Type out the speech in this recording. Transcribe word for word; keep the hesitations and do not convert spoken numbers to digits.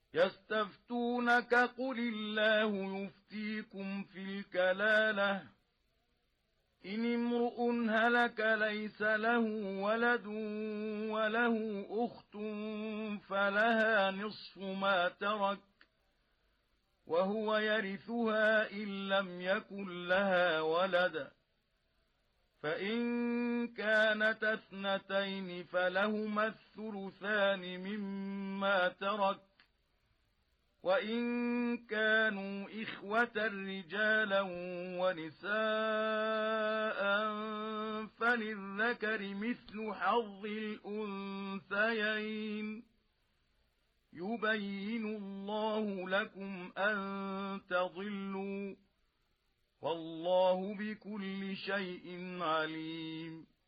يستفتونك قل الله يفتيكم في الكلالة إن امرؤ هلك ليس له ولد وله أخت فلها نصف ما ترك وهو يرثها إن لم يكن لها ولد فإن كانت اثنتين فلهما الثلثان مما ترك وإن كانوا إخوة رجالا ونساء فللذكر مثل حظ الأنثيين يبين الله لكم أن تضلوا والله بكل شيء عليم.